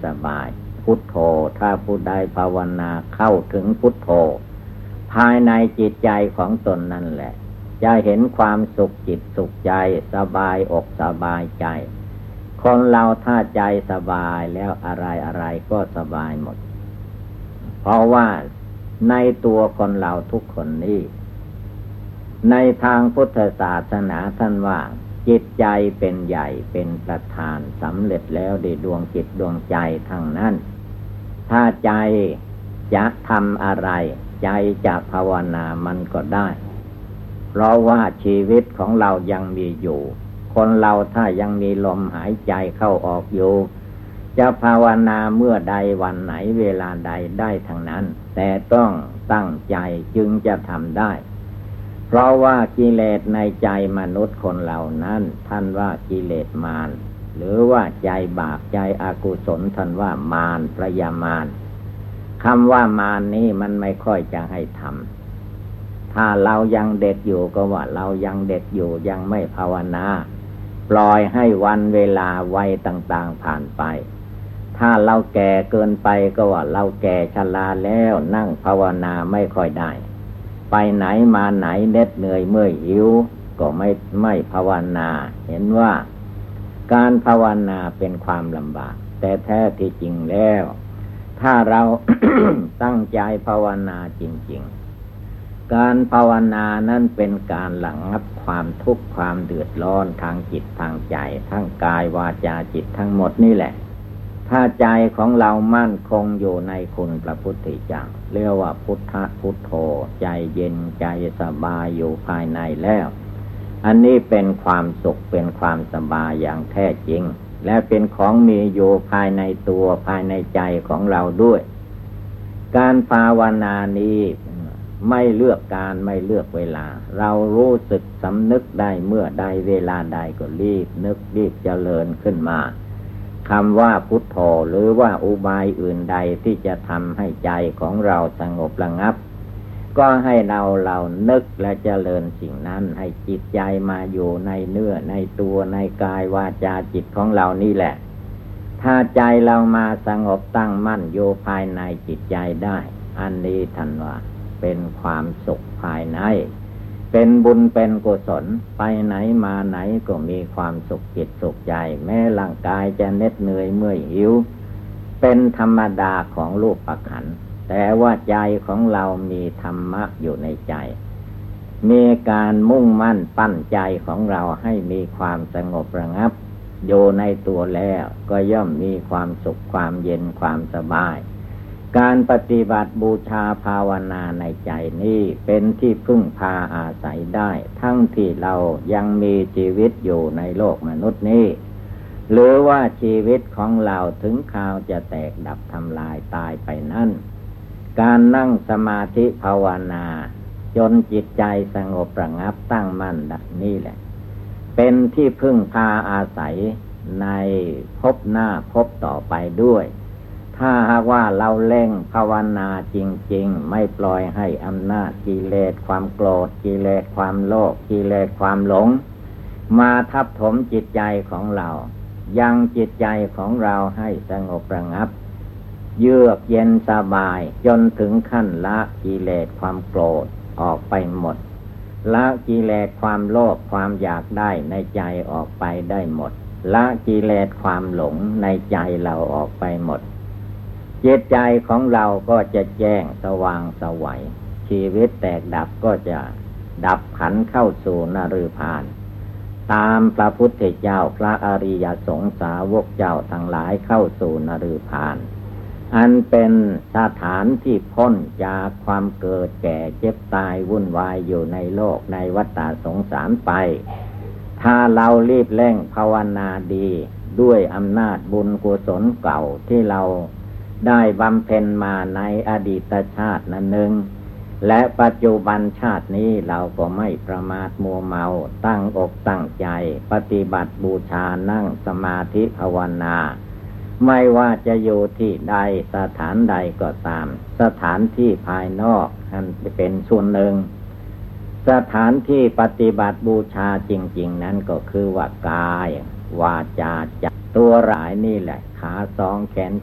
สบายพุทโธถ้าผู้ใดภาวนาเข้าถึงพุทโธภายในจิตใจของตนนั่นแหละจะเห็นความสุขจิตสุขใจสบายอกสบายใจคนเราถ้าใจสบายแล้วอะไรก็สบายหมดเพราะว่าในตัวคนเราทุกคนนี้ในทางพุทธศาสนาท่านว่าจิตใจเป็นใหญ่เป็นประธานสำเร็จแล้วด้วยดวงจิตดวงใจทั้งนั้นถ้าใจจะทำอะไรใจจะภาวนามันก็ได้เพราะว่าชีวิตของเรายังมีอยู่คนเราถ้ายังมีลมหายใจเข้าออกอยู่จะภาวนาเมื่อใดวันไหนเวลาใดได้ทั้งนั้นแต่ต้องตั้งใจจึงจะทำได้เพราะว่ากิเลสในใจมนุษย์คนเหล่านั้นท่านว่ากิเลสมารหรือว่าใจบาปใจอกุศลท่านว่ามารพยามารคำว่ามารนี้มันไม่ค่อยจะให้ทำถ้าเรายังเด็กอยู่ก็ว่าเรายังเด็กอยู่ยังไม่ภาวนาปล่อยให้วันเวลาวัยต่างๆผ่านไปถ้าเราแก่เกินไปก็ว่าเราแก่ชราแล้วนั่งภาวนาไม่ค่อยได้ไปไหนมาไหนเหน็ดเหนื่อยเมื่อยหิวก็ไม่ภาวนาเห็นว่าการภาวนาเป็นความลำบากแต่แท้ที่จริงแล้วถ้าเรา ตั้งใจภาวนาจริงๆการภาวนานั้นเป็นการระงับความทุกข์ความเดือดร้อนทางจิตทางใจทั้งกายวาจาจิตทั้งหมดนี่แหละถ้าใจของเรามั่นคงอยู่ในคุณพระพุทธเจ้าเรียกว่าพุทธะพุทโธใจเย็นใจสบายอยู่ภายในแล้วอันนี้เป็นความสุขเป็นความสบายอย่างแท้จริงและเป็นของมีอยู่ภายในตัวภายในใจของเราด้วยการภาวนานี้ไม่เลือกการไม่เลือกเวลาเรารู้สึกสำนึกได้เมื่อใดเวลาใดก็รีบนึกรีบเจริญขึ้นมาคำว่าพุทโธหรือว่าอุบายอื่นใดที่จะทำให้ใจของเราสงบระงับก็ให้เรานึกและเจริญสิ่งนั้นให้จิตใจมาอยู่ในเนื้อในตัวในกายวาจาจิตของเรานี่แหละถ้าใจเรามาสงบตั้งมั่นอยู่ภายในจิตใจได้อันนี้ท่านว่าเป็นความสุขภายในเป็นบุญเป็นกุศลไปไหนมาไหนก็มีความสุขจิตสุขใจแม้ร่างกายจะเหน็ดเหนื่อยเมื่อยหิวเป็นธรรมดาของรูปขันธ์แต่ว่าใจของเรามีธรรมะอยู่ในใจมีการมุ่งมั่นปั้นใจของเราให้มีความสงบระงับอยู่ในตัวแล้วก็ย่อมมีความสุขความเย็นความสบายการปฏิบัติบูชาภาวนาในใจนี้เป็นที่พึ่งพาอาศัยได้ทั้งที่เรายังมีชีวิตอยู่ในโลกมนุษย์นี้หรือว่าชีวิตของเราถึงคราวจะแตกดับทำลายตายไปนั้นการนั่งสมาธิภาวนาจนจิตใจสงบระงับตั้งมั่นนี่แหละเป็นที่พึ่งพาอาศัยในภพหน้าภพต่อไปด้วยถ้าหากว่าเราเล่งภาวนาจริงๆไม่ปล่อยให้อำนาจกิเลสความโกรธกิเลสความโลภกิเลสความหลงมาทับถมจิตใจของเรายังจิตใจของเราให้สงบระงับเยือกเย็นสบายจนถึงขั้นละกิเลสความโกรธออกไปหมดละกิเลสความโลภความอยากได้ในใจออกไปได้หมดละกิเลสความหลงในใจเราออกไปหมดจิตใจของเราก็จะแจ้งสว่างไสวชีวิตแตกดับก็จะดับขันเข้าสู่นฤพานตามพระพุทธเจ้าพระอริยสงสาวกเจ้าทั้งหลายเข้าสู่นฤพานอันเป็นสถานที่พ้นจากความเกิดแก่เจ็บตายวุ่นวายอยู่ในโลกในวัฏสงสารไปถ้าเรารีบเร่งภาวนาดีด้วยอำนาจบุญกุศลเก่าที่เราได้บำเพ็ญมาในอดีตชาตินั้นหนึ่งและปัจจุบันชาตินี้เราก็ไม่ประมาทมัวเมาตั้งอกตั้งใจปฏิบัติบูชานั่งสมาธิภาวนาไม่ว่าจะอยู่ที่ใดสถานใดก็ตามสถานที่ภายนอกอันเป็นส่วนหนึ่งสถานที่ปฏิบัติบูชาจริงๆนั้นก็คือว่ากายวาจาใจตัวหลายนี่แหละขาสองแขน